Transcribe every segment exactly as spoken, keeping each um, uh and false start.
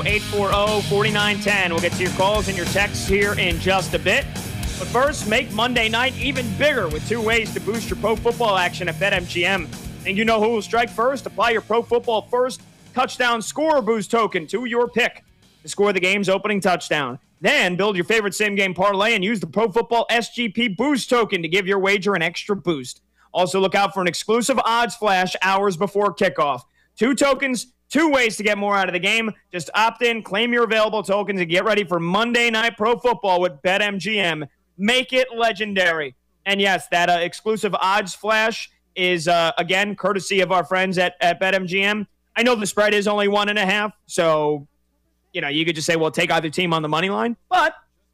eight four zero, four nine one zero. We'll get to your calls and your texts here in just a bit. But first, make Monday night even bigger with two ways to boost your pro football action at BetMGM. And you know who will strike first? Apply your Pro Football First touchdown score boost token to your pick to score the game's opening touchdown. Then build your favorite same-game parlay and use the Pro Football S G P boost token to give your wager an extra boost. Also, look out for an exclusive odds flash hours before kickoff. Two tokens, two ways to get more out of the game. Just opt in, claim your available tokens, and get ready for Monday Night Pro Football with BetMGM. Make it legendary. And yes, that uh, exclusive odds flash is, uh, again, courtesy of our friends at, at BetMGM. I know the spread is only one and a half, so, you know, you could just say, well, take either team on the money line. But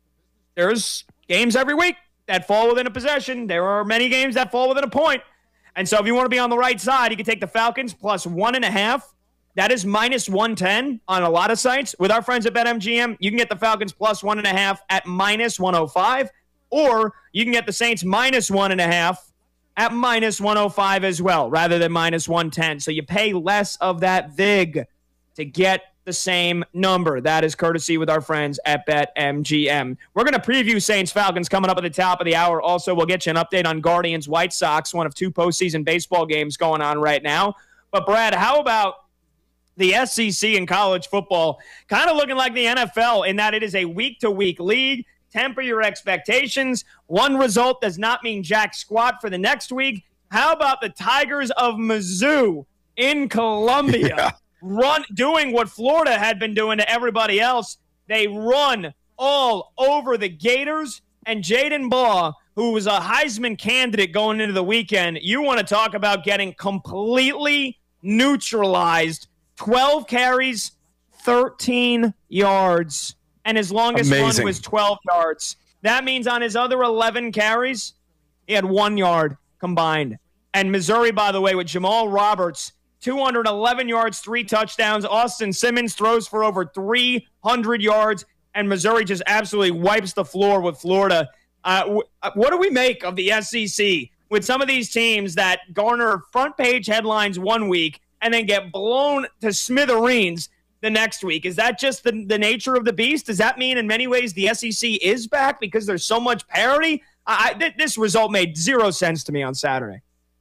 there's games every week that fall within a possession. There are many games that fall within a point. And so if you want to be on the right side, you can take the Falcons plus one and a half. That is minus one ten on a lot of sites. With our friends at BetMGM, you can get the Falcons plus one and a half at minus one oh five. Or you can get the Saints minus one and a half at minus one oh five as well, rather than minus one ten. So you pay less of that vig to get the same number. That is courtesy with our friends at BetMGM. We're going to preview Saints-Falcons coming up at the top of the hour. Also, we'll get you an update on Guardians-White Sox, one of two postseason baseball games going on right now. But, Brad, how about the S E C in college football? Kind of looking like the N F L in that it is a week-to-week league. Temper your expectations. One result does not mean jack squat for the next week. How about the Tigers of Mizzou in Columbia yeah. run doing what Florida had been doing to everybody else? They run all over the Gators. And Jaden Baugh, who was a Heisman candidate going into the weekend, you want to talk about getting completely neutralized. twelve carries, thirteen yards. And his longest Amazing. run was twelve yards. That means on his other eleven carries, he had one yard combined. And Missouri, by the way, with Jamal Roberts, two hundred eleven yards, three touchdowns. Austin Simmons throws for over three hundred yards. And Missouri just absolutely wipes the floor with Florida. Uh, w- what do we make of the S E C with some of these teams that garner front-page headlines one week and then get blown to smithereens the next week? Is that just the, the nature of the beast? Does that mean in many ways the S E C is back because there's so much parity? I, th- this result made zero sense to me on Saturday.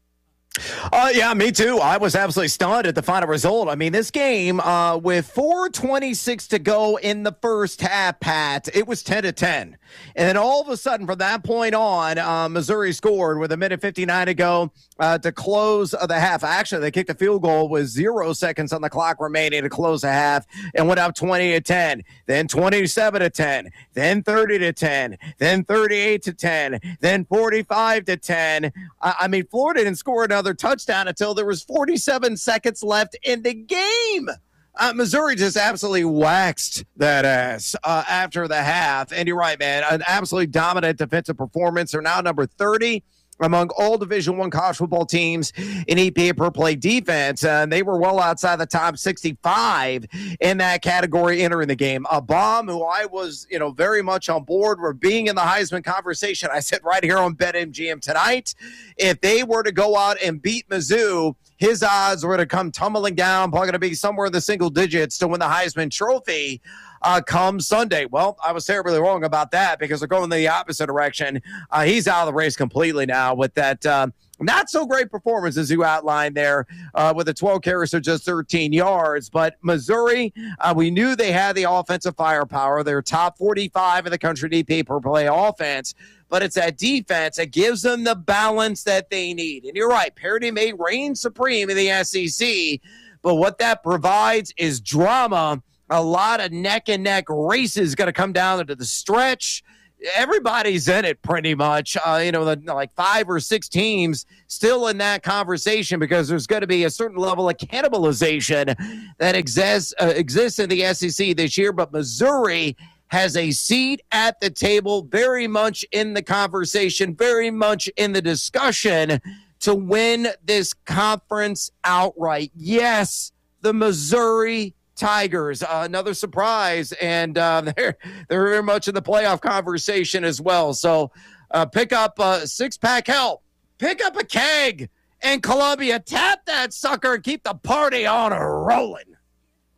Uh, yeah, me too. I was absolutely stunned at the final result. I mean, this game, uh, with four twenty-six to go in the first half, Pat, it was ten to ten. And then all of a sudden, from that point on, uh, Missouri scored with a minute fifty-nine to go uh, to close the half. Actually, they kicked a field goal with zero seconds on the clock remaining to close the half and went up twenty to ten, then twenty-seven to ten, then thirty to ten, then thirty-eight to ten, then forty-five to ten. I, I mean, Florida didn't score another touchdown until there was forty-seven seconds left in the game. Uh, Missouri just absolutely waxed that ass uh, after the half. And you're right, man. An absolutely dominant defensive performance. They're now number thirty among all Division One college football teams in E P A per play defense. And uh, they were well outside the top sixty-five in that category entering the game. A bomb who I was, you know, very much on board for being in the Heisman conversation. I said right here on BetMGM tonight, if they were to go out and beat Mizzou, his odds were to come tumbling down, probably going to be somewhere in the single digits to win the Heisman Trophy uh, come Sunday. Well, I was terribly wrong about that because they're going in the opposite direction. Uh, he's out of the race completely now with that uh, not so great performance as you outlined there uh, with the twelve carries for just thirteen yards. But Missouri, uh, we knew they had the offensive firepower. They're top forty-five in the country D P per play offense. But it's that defense that gives them the balance that they need. And you're right, parity may reign supreme in the S E C, but what that provides is drama. A lot of neck-and-neck races going to come down into the stretch. Everybody's in it pretty much. Uh, you know, the, like five or six teams still in that conversation because there's going to be a certain level of cannibalization that exists, uh, exists in the S E C this year. But Missouri has a seat at the table, very much in the conversation, very much in the discussion to win this conference outright. Yes, the Missouri Tigers, uh, another surprise, and uh, they're they're very much in the playoff conversation as well. So uh, pick up a six-pack, hell, pick up a keg in Columbia, tap that sucker, and keep the party on rolling.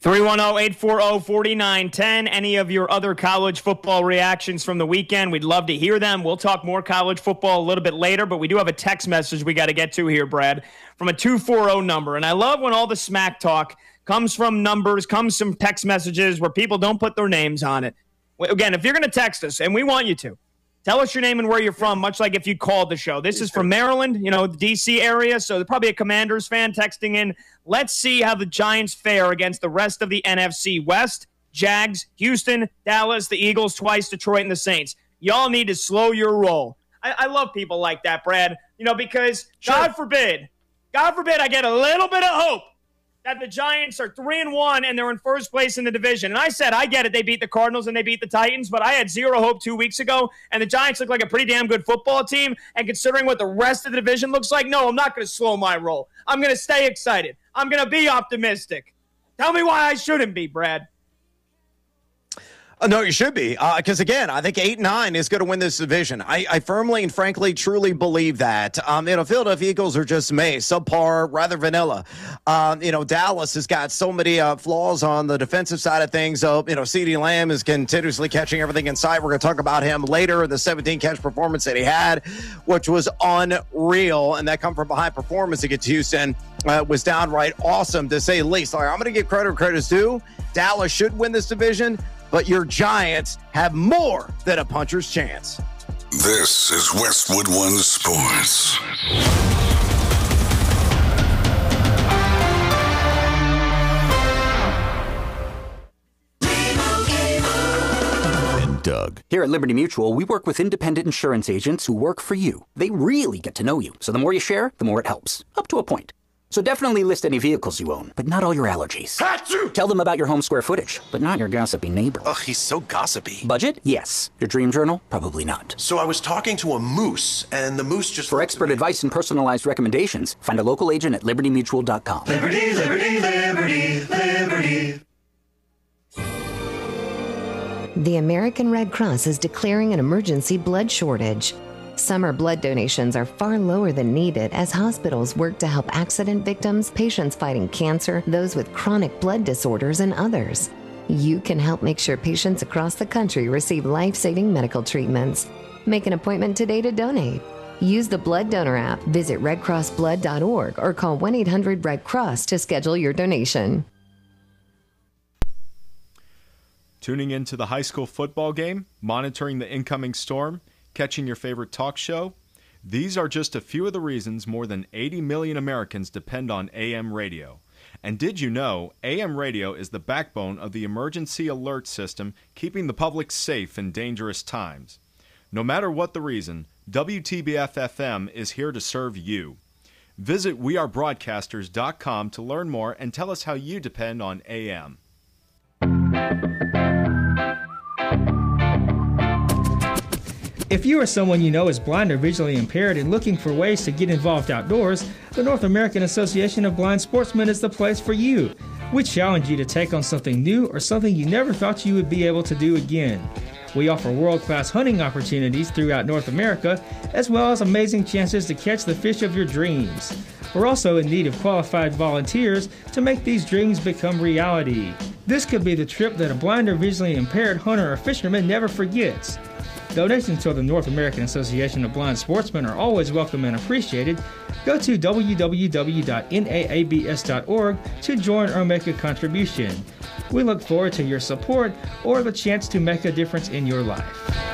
three one zero, eight four zero, four nine one zero. Any of your other college football reactions from the weekend, we'd love to hear them. We'll talk more college football a little bit later, but we do have a text message we got to get to here, Brad, from a two four zero number. And I love when all the smack talk comes from numbers, comes from text messages where people don't put their names on it. Again, if you're going to text us, and we want you to, tell us your name and where you're from, much like if you called the show. This is from Maryland, you know, the D C area, so there's probably a Commanders fan texting in. Let's see how the Giants fare against the rest of the N F C West. Jags, Houston, Dallas, the Eagles twice, Detroit, and the Saints. Y'all need to slow your roll. I, I love people like that, Brad, you know, because sure. God forbid, God forbid I get a little bit of hope that the Giants are three and one and they're in first place in the division. And I said, I get it. They beat the Cardinals and they beat the Titans, but I had zero hope two weeks ago, and the Giants look like a pretty damn good football team. And considering what the rest of the division looks like, no, I'm not going to slow my roll. I'm going to stay excited. I'm going to be optimistic. Tell me why I shouldn't be, Brad. Uh, no, you should be, because, uh, again, I think eight nine is going to win this division. I, I firmly and frankly truly believe that. Um, you know, Philadelphia Eagles are just meh, subpar, rather vanilla. Um, you know, Dallas has got so many uh, flaws on the defensive side of things. So, you know, CeeDee Lamb is continuously catching everything in sight. We're going to talk about him later, the seventeen-catch performance that he had, which was unreal, and that come from behind performance against Houston uh, was downright awesome, to say the least. All right, I'm going to give credit where credit's due. Dallas should win this division, but your Giants have more than a puncher's chance. This is Westwood One Sports. And Doug. Here at Liberty Mutual, we work with independent insurance agents who work for you. They really get to know you, so the more you share, the more it helps, up to a point. So definitely list any vehicles you own, but not all your allergies. Achoo! Tell them about your home square footage, but not your gossipy neighbor. Ugh, he's so gossipy. Budget? Yes. Your dream journal? Probably not. So I was talking to a moose, and the moose just... For expert advice and personalized recommendations, find a local agent at liberty mutual dot com. Liberty, liberty, liberty, liberty. The American Red Cross is declaring an emergency blood shortage. Summer blood donations are far lower than needed as hospitals work to help accident victims, patients fighting cancer, those with chronic blood disorders, and others. You can help make sure patients across the country receive life-saving medical treatments. Make an appointment today to donate. Use the Blood Donor app, visit red cross blood dot org, or call one eight hundred red cross to schedule your donation. Tuning into the high school football game, monitoring the incoming storm, catching your favorite talk show? These are just a few of the reasons more than eighty million Americans depend on A M radio. And did you know A M radio is the backbone of the emergency alert system, keeping the public safe in dangerous times? No matter what the reason, W T B F F M is here to serve you. Visit we are broadcasters dot com to learn more and tell us how you depend on A M. If you or someone you know is blind or visually impaired and looking for ways to get involved outdoors, the North American Association of Blind Sportsmen is the place for you. We challenge you to take on something new or something you never thought you would be able to do again. We offer world-class hunting opportunities throughout North America, as well as amazing chances to catch the fish of your dreams. We're also in need of qualified volunteers to make these dreams become reality. This could be the trip that a blind or visually impaired hunter or fisherman never forgets. Donations to the North American Association of Blind Sportsmen are always welcome and appreciated. Go to w w w dot n a a b s dot org to join or make a contribution. We look forward to your support or the chance to make a difference in your life.